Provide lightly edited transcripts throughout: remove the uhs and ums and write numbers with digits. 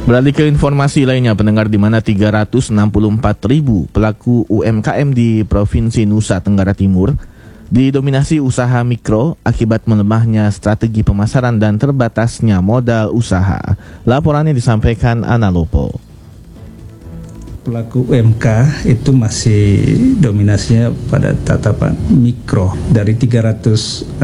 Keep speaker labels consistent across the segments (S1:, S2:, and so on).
S1: Beralih ke informasi lainnya, pendengar, di mana 364.000 pelaku UMKM di Provinsi Nusa Tenggara Timur didominasi usaha mikro akibat melemahnya strategi pemasaran dan terbatasnya modal usaha. Laporannya disampaikan Ana Lopo.
S2: Pelaku UMK itu masih dominasinya pada tatapan mikro. Dari 364.000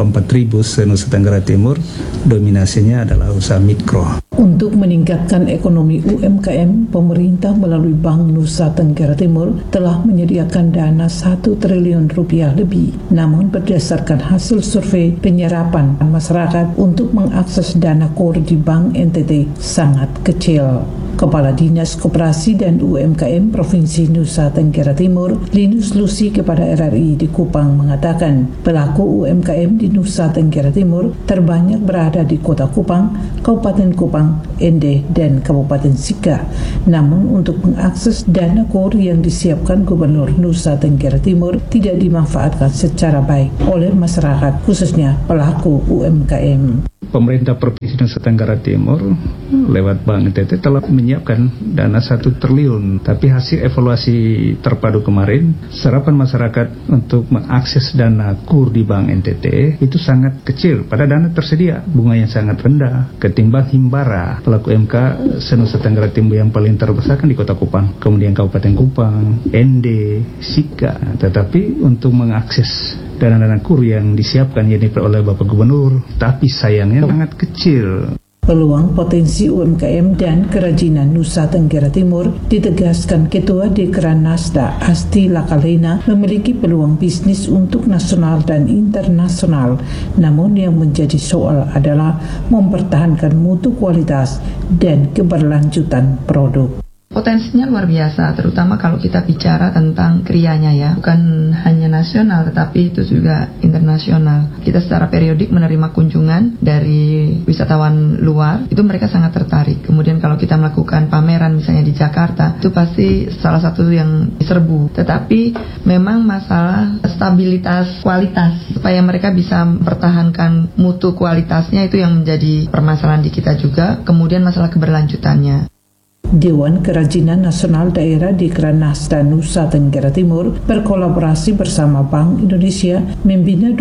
S2: se-Nusa Tenggara Timur, dominasinya adalah usaha mikro.
S3: Untuk meningkatkan ekonomi UMKM, pemerintah melalui Bank Nusa Tenggara Timur telah menyediakan dana 1 triliun rupiah lebih. Namun berdasarkan hasil survei penyerapan masyarakat untuk mengakses dana KUR di Bank NTT sangat kecil. Kepala Dinas Koperasi dan UMKM Provinsi Nusa Tenggara Timur, Linus Lusi, kepada RRI di Kupang mengatakan, pelaku UMKM di Nusa Tenggara Timur terbanyak berada di Kota Kupang, Kabupaten Kupang, Ende, dan Kabupaten Sika. Namun untuk mengakses dana KUR yang disiapkan Gubernur Nusa Tenggara Timur tidak dimanfaatkan secara baik oleh masyarakat, khususnya pelaku UMKM.
S2: Pemerintah Provinsi Nusa Tenggara Timur lewat Bank NTT telah menyiapkan dana 1 triliun. Tapi hasil evaluasi terpadu kemarin, serapan masyarakat untuk mengakses dana KUR di Bank NTT itu sangat kecil. Pada dana tersedia, bunganya sangat rendah ketimbang Himbara. Pelaku MK se-Nusa Tenggara Timur yang paling terbesar kan di Kota Kupang, kemudian Kabupaten Kupang, Ende, Sika. Tetapi untuk mengakses dana-dana KUR yang disiapkan oleh Bapak Gubernur, tapi sayangnya sangat kecil.
S3: Peluang potensi UMKM dan kerajinan Nusa Tenggara Timur, ditegaskan Ketua Dekran Nasda Asti Lakalena, memiliki peluang bisnis untuk nasional dan internasional. Namun yang menjadi soal adalah mempertahankan mutu kualitas dan keberlanjutan produk.
S4: Potensinya luar biasa, terutama kalau kita bicara tentang krianya ya, bukan hanya nasional tetapi itu juga internasional. Kita secara periodik menerima kunjungan dari wisatawan luar, itu mereka sangat tertarik. Kemudian kalau kita melakukan pameran misalnya di Jakarta, itu pasti salah satu yang diserbu. Tetapi memang masalah stabilitas kualitas, supaya mereka bisa mempertahankan mutu kualitasnya, itu yang menjadi permasalahan di kita juga. Kemudian masalah keberlanjutannya.
S3: Dewan Kerajinan Nasional Daerah Dekran Nasda Nusa Tenggara Timur berkolaborasi bersama Bank Indonesia membina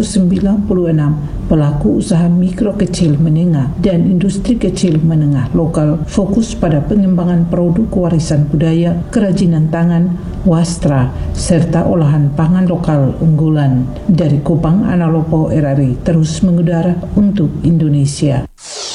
S3: 296 pelaku usaha mikro kecil menengah dan industri kecil menengah lokal, fokus pada pengembangan produk warisan budaya, kerajinan tangan, wastra, serta olahan pangan lokal unggulan. Dari Kupang, Ana Lopo, RRI terus mengudara untuk Indonesia.